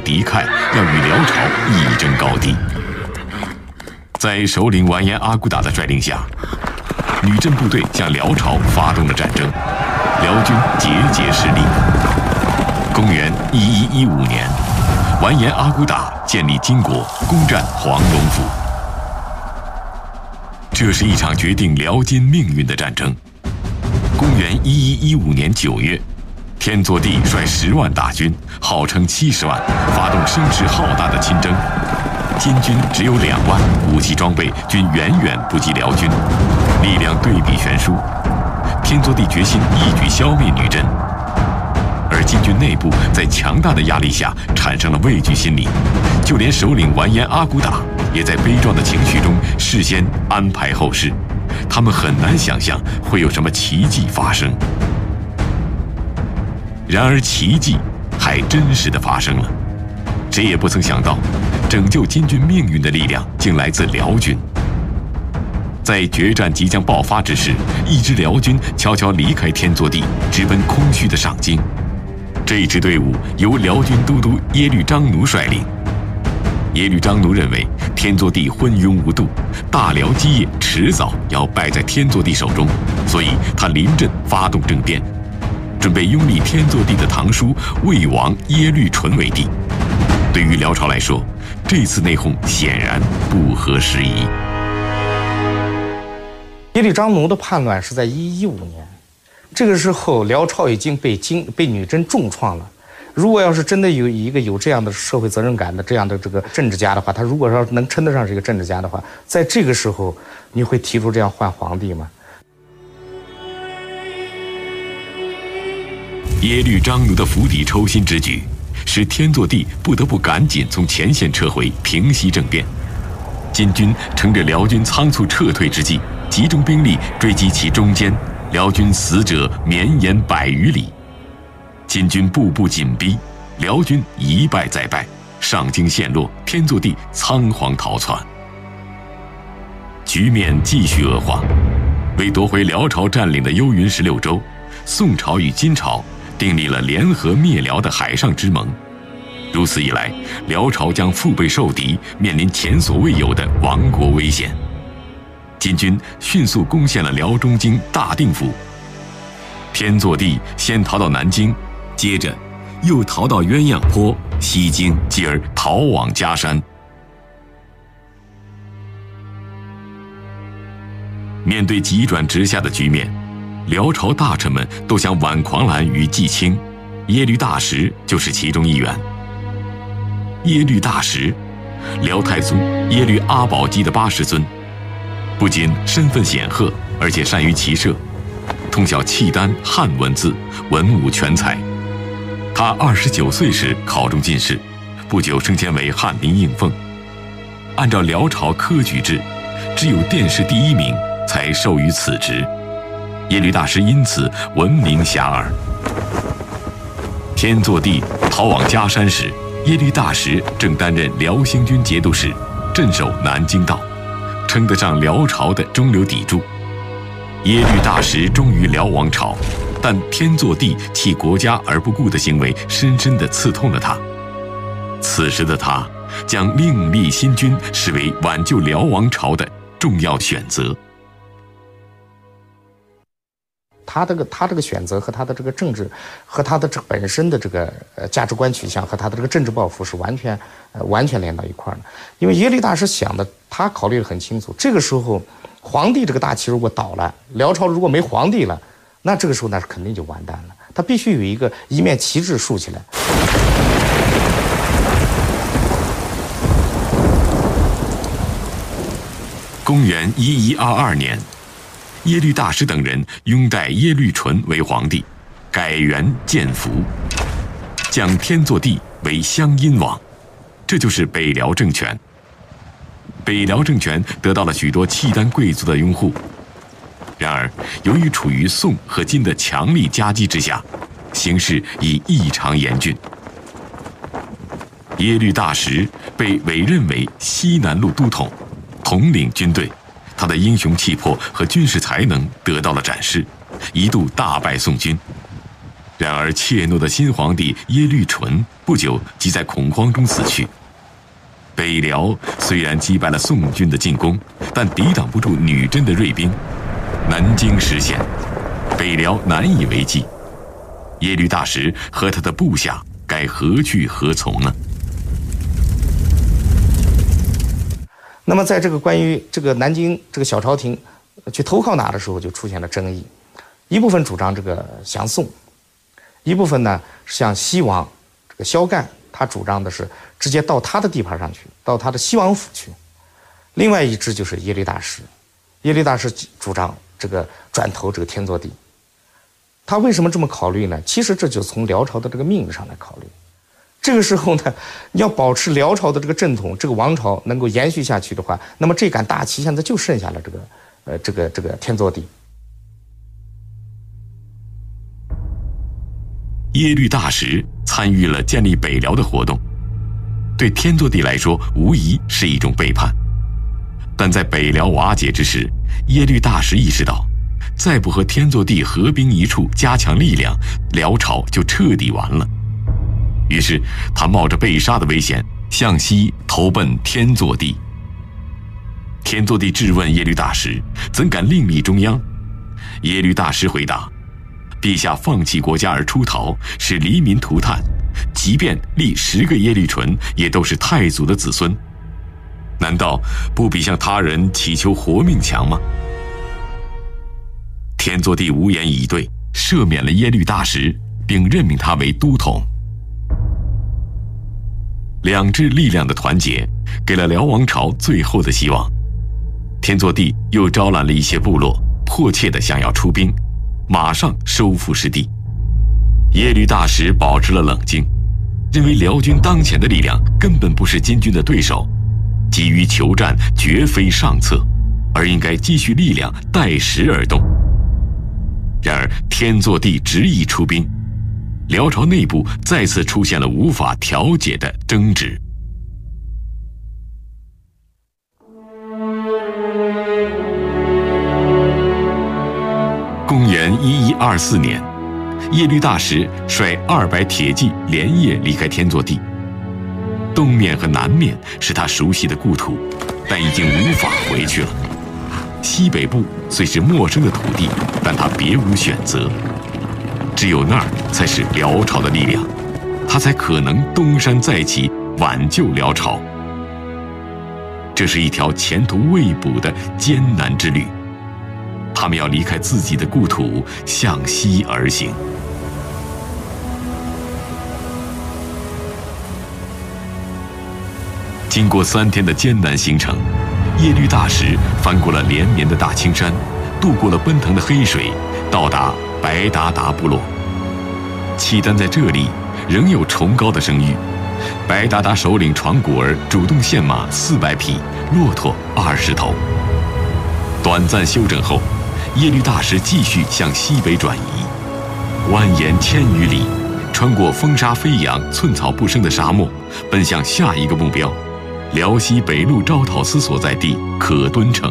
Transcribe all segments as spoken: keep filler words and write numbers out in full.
敌忾，要与辽朝一争高低。在首领完颜阿骨打的率领下，女真部队向辽朝发动了战争，辽军节节失利。公元一一一五年，完颜阿骨打建立金国，攻占黄龙府。这是一场决定辽金命运的战争。公元一一一五年九月，天祚帝率十万大军，号称七十万，发动声势浩大的亲征。金军只有两万，武器装备均远远不及辽军，力量对比悬殊。天祚帝决心一举消灭女真，而金军内部在强大的压力下产生了畏惧心理，就连首领完颜阿骨打也在悲壮的情绪中事先安排后事，他们很难想象会有什么奇迹发生。然而奇迹还真实的发生了，谁也不曾想到，拯救金军命运的力量竟来自辽军。在决战即将爆发之时，一支辽军悄悄离开天祚帝，直奔空虚的上京。这支队伍由辽军都督耶律章奴率领。耶律章奴认为天祚帝昏庸无度，大辽基业迟早要败在天祚帝手中，所以他临阵发动政变，准备拥立天祚帝的堂叔魏王耶律纯为帝。对于辽朝来说，这次内讧显然不合时宜。 耶律章奴的叛乱是在一一一五年，这个时候辽朝已经被金被女真重创了。如果要是真的有一个有这样的社会责任感的这样的这个政治家的话，他如果说能称得上是一个政治家的话，在这个时候你会提出这样换皇帝吗？ 耶律章奴的釜底抽薪之举，使天祚帝不得不赶紧从前线撤回，平息政变。金军乘着辽军仓促撤退之际，集中兵力追击其中间，辽军死者绵延百余里。金军步步紧逼，辽军一败再败，上京陷落，天祚帝仓皇逃窜。局面继续恶化，为夺回辽朝占领的幽云十六州，宋朝与金朝订立了联合灭辽的海上之盟。如此一来，辽朝将腹背受敌，面临前所未有的亡国危险。金军迅速攻陷了辽中京大定府。天祚帝先逃到南京，接着又逃到鸳鸯坡、西京，继而逃往嘉山。面对急转直下的局面，辽朝大臣们都想挽狂澜于既清，耶律大石就是其中一员。耶律大石，辽太宗耶律阿保机的八世孙，不仅身份显赫，而且善于骑射，通晓契丹汉文字，文武全才。他二十九岁时考中进士，不久升迁为翰林应奉。按照辽朝科举制，只有殿试第一名才授予此职，耶律大石因此闻名遐迩。天祚帝逃往嘉山时，耶律大石正担任辽兴军节度使，镇守南京道，称得上辽朝的中流砥柱。耶律大石忠于辽王朝，但天祚帝弃国家而不顾的行为深深地刺痛了他。此时的他将另立新君视为挽救辽王朝的重要选择。 他这个他这个选择和他的这个政治，和他的这本身的这个呃价值观取向和他的这个政治抱负是完全呃完全连到一块儿的。因为耶律大石想的，他考虑得很清楚，这个时候皇帝这个大旗如果倒了，辽朝如果没皇帝了，那这个时候那是肯定就完蛋了。他必须有一个一面旗帜竖起来。 公元一一二二年，耶律大石等人拥戴耶律纯为皇帝，改元建福，降天祚帝为湘阴王，这就是北辽政权。北辽政权得到了许多契丹贵族的拥护，然而由于处于宋和金的强力夹击之下，形势已异常严峻。耶律大石被委任为西南路都统，统领军队，他的英雄气魄和军事才能得到了展示，一度大败宋军。 然而怯懦的新皇帝耶律淳不久即在恐慌中死去。北辽虽然击败了宋军的进攻，但抵挡不住女真的锐兵，南京失陷，北辽难以为继。耶律大石和他的部下该何去何从呢？ 那么，在这个关于这个南京这个小朝廷去投靠哪的时候，就出现了争议。一部分主张这个降宋，一部分呢是像西王这个萧干，他主张的是直接到他的地盘上去，到他的西王府去。另外一支就是耶律大石，耶律大石主张这个转投这个天祚帝。他为什么这么考虑呢？其实这就从辽朝的这个命运上来考虑。这个时候呢，你要保持辽朝的这个正统，这个王朝能够延续下去的话，那么这杆大旗现在就剩下了这个，呃，这个这个天祚帝。 耶律大石参与了建立北辽的活动，对天祚帝来说无疑是一种背叛。但在北辽瓦解之时，耶律大石意识到，再不和天祚帝合兵一处，加强力量，辽朝就彻底完了。于是他冒着被杀的危险，向西投奔天祚帝。天祚帝质问耶律大石，怎敢另立中央？耶律大石回答，陛下放弃国家而出逃，使黎民涂炭，即便立十个耶律淳，也都是太祖的子孙，难道不比向他人祈求活命强吗？天祚帝无言以对，赦免了耶律大石，并任命他为都统。两支力量的团结，给了辽王朝最后的希望。天祚帝又招揽了一些部落，迫切地想要出兵，马上收复失地。耶律大石保持了冷静，认为辽军当前的力量根本不是金军的对手，急于求战绝非上策，而应该积蓄力量，待时而动。然而天祚帝执意出兵，辽朝内部再次出现了无法调解的争执。公元一一二四年，耶律大石率二百铁骑连夜离开天祚帝。东面和南面是他熟悉的故土，但已经无法回去了。西北部虽是陌生的土地，但他别无选择。只有那儿才是辽朝的力量，他才可能东山再起，挽救辽朝。这是一条前途未卜的艰难之旅，他们要离开自己的故土，向西而行。经过三天的艰难行程，耶律大石翻过了连绵的大青山，渡过了奔腾的黑水，到达白达达部落。契丹在这里仍有崇高的声誉，白达达首领闯古儿主动献马四百匹，骆驼二十头。短暂休整后，耶律大石继续向西北转移，蜿蜒千余里，穿过风沙飞扬、寸草不生的沙漠，奔向下一个目标——辽西北路招讨司所在地可敦城。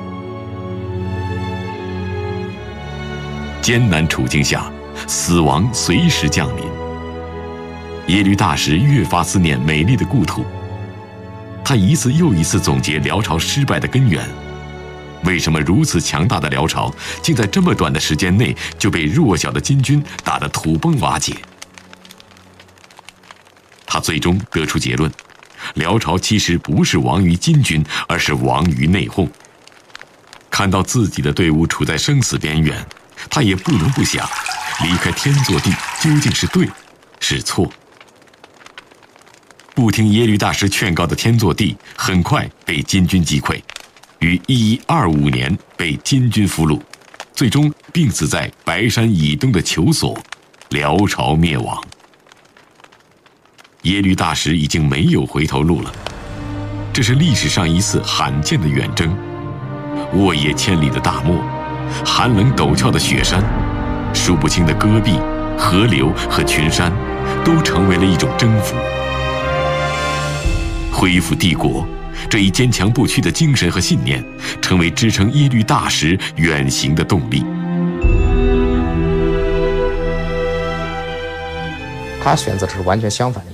艰难处境下，死亡随时降临。耶律大石越发思念美丽的故土，他一次又一次总结辽朝失败的根源。为什么如此强大的辽朝，竟在这么短的时间内就被弱小的金军打得土崩瓦解？他最终得出结论：辽朝其实不是亡于金军，而是亡于内讧。看到自己的队伍处在生死边缘，他也不能不想，离开天祚帝究竟是对是错？不听耶律大石劝告的天祚帝很快被金军击溃，于一一二五年被金军俘虏，最终病死在白山以东的求索，辽朝灭亡。耶律大石已经没有回头路了，这是历史上一次罕见的远征。沃野千里的大漠，寒冷陡峭的雪山，数不清的戈壁、河流和群山，都成为了一种征服。恢复帝国，这一坚强不屈的精神和信念，成为支撑耶律大石远行的动力。 他选择的是完全相反的。